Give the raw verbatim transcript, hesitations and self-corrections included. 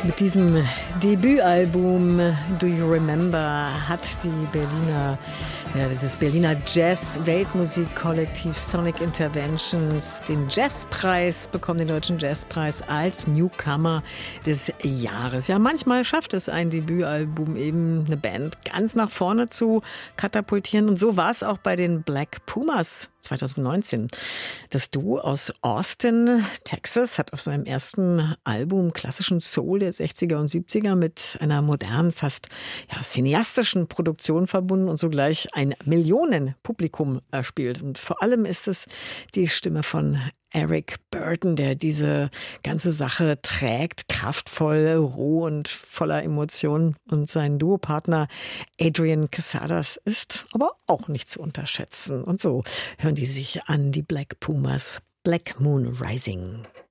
Mit diesem Debütalbum Do You Remember hat die Berliner, ja, das ist Berliner Jazz-Weltmusikkollektiv Sonic Interventions den Jazzpreis bekommen, den Deutschen Jazzpreis als Newcomer des Jahres. Ja, manchmal schafft es ein Debütalbum eben, eine Band ganz nach vorne zu katapultieren. Und so war es auch bei den Black Pumas zwanzig neunzehn. Das Duo aus Austin, Texas, hat auf seinem ersten Album klassischen Soul der sechziger und siebziger mit einer modernen, fast ja, cineastischen Produktion verbunden und sogleich ein Millionenpublikum erspielt. Und vor allem ist es die Stimme von Eric Burdon, der diese ganze Sache trägt, kraftvoll, roh und voller Emotionen. Und sein Duopartner Adrian Quesadas ist aber auch nicht zu unterschätzen. Und so hören die sich an, die Black Pumas, Black Moon Rising.